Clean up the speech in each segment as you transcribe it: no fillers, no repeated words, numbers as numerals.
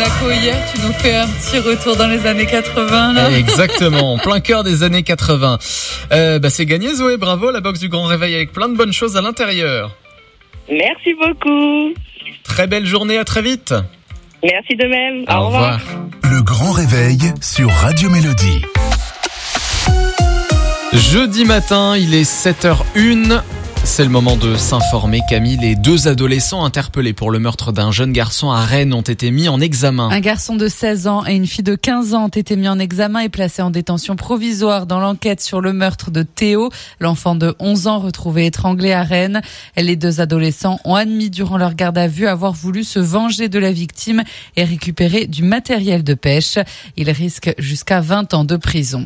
Paco, hier tu nous fais un petit retour dans les années 80 là. Exactement, en plein cœur des années 80. C'est gagné Zoé, bravo, la box du Grand Réveil avec plein de bonnes choses à l'intérieur. Merci beaucoup. Très belle journée, à très vite. Merci de même. Au revoir. Le Grand Réveil sur Radio Mélodie. Jeudi matin, il est 7h01. C'est le moment de s'informer, Camille. Les 2 adolescents interpellés pour le meurtre d'un jeune garçon à Rennes ont été mis en examen. Un garçon de 16 ans et une fille de 15 ans ont été mis en examen et placés en détention provisoire dans l'enquête sur le meurtre de Théo, l'enfant de 11 ans retrouvé étranglé à Rennes. Les 2 adolescents ont admis durant leur garde à vue avoir voulu se venger de la victime et récupérer du matériel de pêche. Ils risquent jusqu'à 20 ans de prison.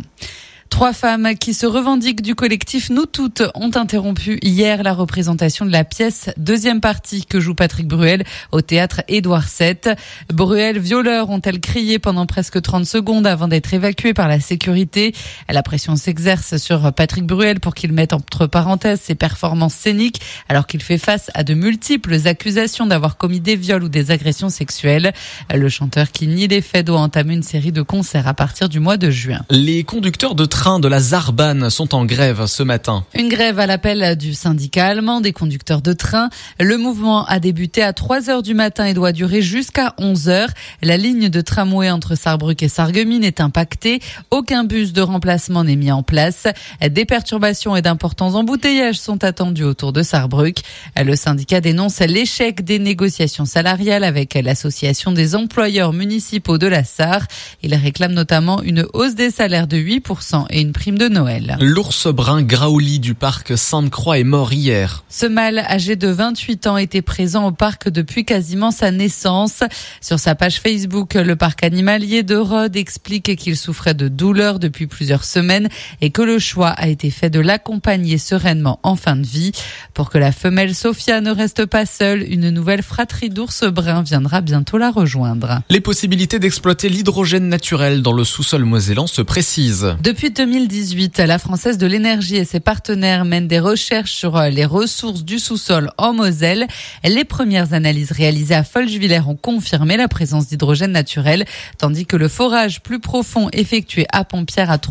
3 femmes qui se revendiquent du collectif Nous Toutes ont interrompu hier la représentation de la pièce deuxième partie que joue Patrick Bruel au théâtre Édouard VII. Bruel, violeur, ont-elles crié pendant presque 30 secondes avant d'être évacuées par la sécurité. La pression s'exerce sur Patrick Bruel pour qu'il mette entre parenthèses ses performances scéniques alors qu'il fait face à de multiples accusations d'avoir commis des viols ou des agressions sexuelles. Le chanteur qui nie les faits doit entamer une série de concerts à partir du mois de juin. Les conducteurs de train de la Zarbane sont en grève ce matin. Une grève à l'appel du syndicat allemand des conducteurs de train. Le mouvement a débuté à 3h du matin et doit durer jusqu'à 11h. La ligne de tramway entre Sarrebruck et Sarreguemines est impactée. Aucun bus de remplacement n'est mis en place. Des perturbations et d'importants embouteillages sont attendus autour de Sarrebruck. Le syndicat dénonce l'échec des négociations salariales avec l'association des employeurs municipaux de la Sarre. Il réclame notamment une hausse des salaires de 8% et une prime de Noël. L'ours brun Graouli du parc Sainte-Croix est mort hier. Ce mâle, âgé de 28 ans, était présent au parc depuis quasiment sa naissance. Sur sa page Facebook, le parc animalier de Rhodes explique qu'il souffrait de douleurs depuis plusieurs semaines et que le choix a été fait de l'accompagner sereinement en fin de vie. Pour que la femelle Sophia ne reste pas seule, une nouvelle fratrie d'ours bruns viendra bientôt la rejoindre. Les possibilités d'exploiter l'hydrogène naturel dans le sous-sol mosellan se précisent. Depuis 2018, la Française de l'énergie et ses partenaires mènent des recherches sur les ressources du sous-sol en Moselle. Les premières analyses réalisées à Folgevillers ont confirmé la présence d'hydrogène naturel, tandis que le forage plus profond effectué à Pompierre à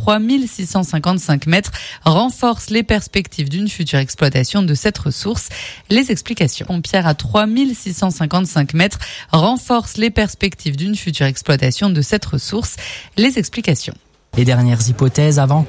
3655 mètres renforce les perspectives d'une future exploitation de cette ressource. Les explications. Pompierre à 3655 mètres renforce les perspectives d'une future exploitation de cette ressource. Les explications. Les dernières hypothèses avant